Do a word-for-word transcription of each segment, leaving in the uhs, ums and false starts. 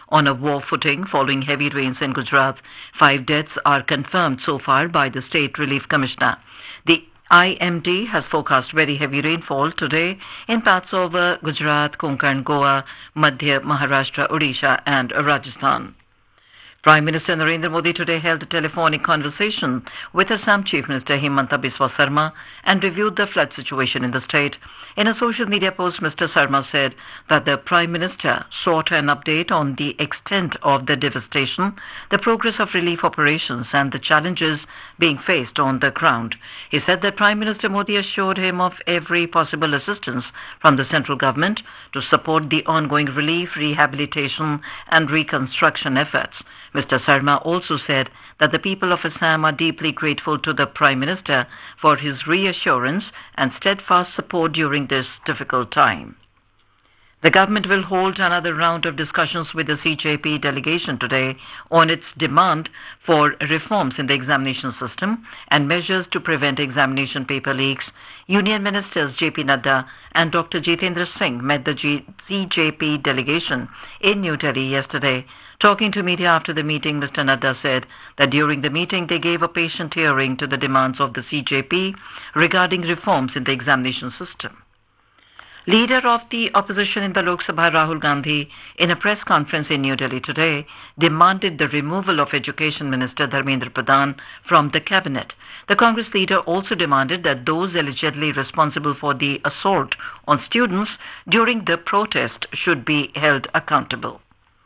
on a war footing following heavy rains in Gujarat. Five deaths are confirmed so far by the State Relief Commissioner. The I M D has forecast very heavy rainfall today in parts of uh, Gujarat, Konkan, Goa, Madhya, Maharashtra, Odisha and Rajasthan. Prime Minister Narendra Modi today held a telephonic conversation with Assam Chief Minister Himanta Biswa Sarma and reviewed the flood situation in the state. In a social media post, Mister Sarma said that the Prime Minister sought an update on the extent of the devastation, the progress of relief operations and the challenges being faced on the ground. He said that Prime Minister Modi assured him of every possible assistance from the central government to support the ongoing relief, rehabilitation and reconstruction efforts. Mister Sarma also said that the people of Assam are deeply grateful to the Prime Minister for his reassurance and steadfast support during this difficult time. The government will hold another round of discussions with the C J P delegation today on its demand for reforms in the examination system and measures to prevent examination paper leaks. Union Ministers J P Nadda and Doctor Jitendra Singh met the G- C J P delegation in New Delhi yesterday. Talking to media after the meeting, Mister Nadda said that during the meeting they gave a patient hearing to the demands of the C J P regarding reforms in the examination system. Leader of the opposition in the Lok Sabha, Rahul Gandhi, in a press conference in New Delhi today, demanded the removal of Education Minister Dharmendra Pradhan from the cabinet. The Congress leader also demanded that those allegedly responsible for the assault on students during the protest should be held accountable.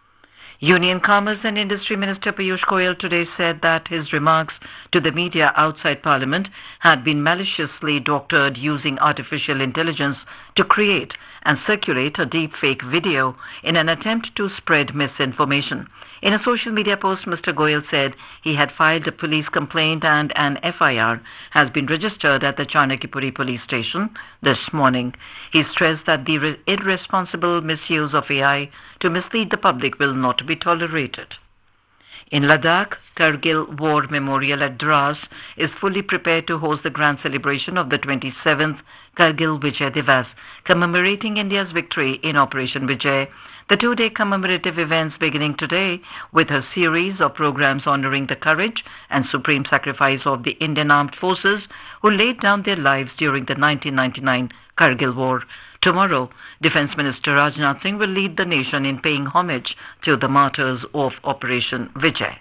Union Commerce and Industry Minister Piyush Goyal today said that his remarks to the media outside Parliament had been maliciously doctored using artificial intelligence to create and circulate a deepfake video in an attempt to spread misinformation. In a social media post, Mister Goyal said he had filed a police complaint and an F I R has been registered at the Chanakyapuri police station this morning. He stressed that the re- irresponsible misuse of A I to mislead the public will not be tolerated. In Ladakh, Kargil War Memorial at Dras is fully prepared to host the grand celebration of the twenty-seventh Kargil Vijay Divas, commemorating India's victory in Operation Vijay. The two-day commemorative events beginning today with a series of programs honoring the courage and supreme sacrifice of the Indian Armed Forces who laid down their lives during the nineteen ninety-nine Kargil War. Tomorrow, Defence Minister Rajnath Singh will lead the nation in paying homage to the martyrs of Operation Vijay.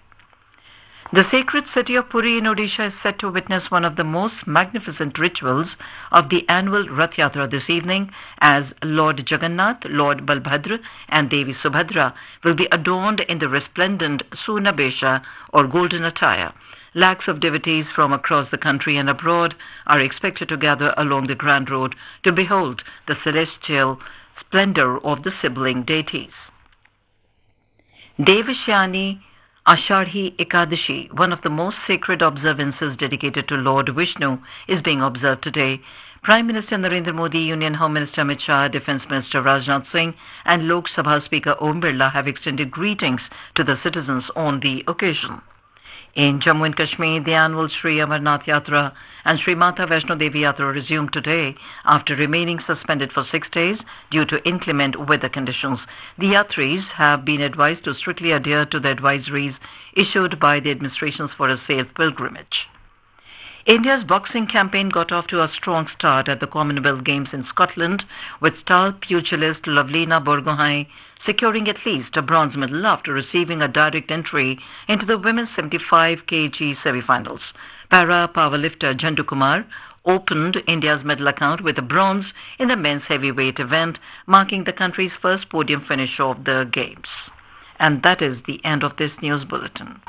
The sacred city of Puri in Odisha is set to witness one of the most magnificent rituals of the annual Rath Yatra this evening, as Lord Jagannath, Lord Balbhadra and Devi Subhadra will be adorned in the resplendent Sunabesha or golden attire. Lakhs of devotees from across the country and abroad are expected to gather along the Grand Road to behold the celestial splendor of the sibling deities. Devashyani Ashadhi Ekadashi, one of the most sacred observances dedicated to Lord Vishnu, is being observed today. Prime Minister Narendra Modi, Union Home Minister Amit Shah, Defence Minister Rajnath Singh and Lok Sabha Speaker Om Birla have extended greetings to the citizens on the occasion. In Jammu and Kashmir, the annual Sri Amarnath Yatra and Sri Mata Vaishno Devi Yatra resumed today after remaining suspended for six days due to inclement weather conditions. The Yatris have been advised to strictly adhere to the advisories issued by the administrations for a safe pilgrimage. India's boxing campaign got off to a strong start at the Commonwealth Games in Scotland, with star pugilist Lovelina Borgohain securing at least a bronze medal after receiving a direct entry into the women's seventy-five kilogram semi-finals. Para powerlifter Jandu Kumar opened India's medal account with a bronze in the men's heavyweight event, marking the country's first podium finish of the Games. And that is the end of this news bulletin.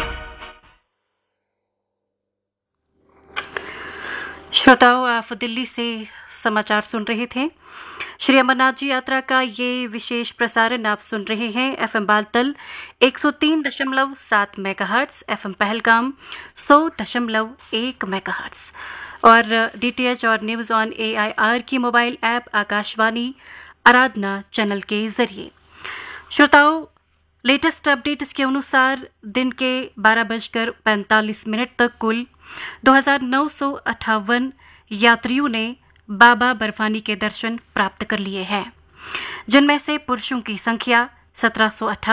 श्रोताओं, आप दिल्ली से समाचार सुन रहे थे। श्री अमरनाथ जी यात्रा का ये विशेष प्रसारण आप सुन रहे हैं एफएम बालतल एक सौ तीन दशमलव सात मेगाहर्ट्ज, एफएम पहलगाम सौ दशमलव एक मेगाहर्ट्ज और डीटीएच और न्यूज़ ऑन एआईआर की मोबाइल ऐप आकाशवाणी आराधना चैनल के जरिए। श्रोताओं, लेटेस्ट अपडेट इसके अनुसार दिन के बारह बजकर पैंतालीस मिनट तक कुल दो हजार नौ सौ अट्ठावन यात्रियों ने बाबा बर्फानी के दर्शन प्राप्त कर लिए हैं, जिनमें से पुरुषों की संख्या सत्रह सौ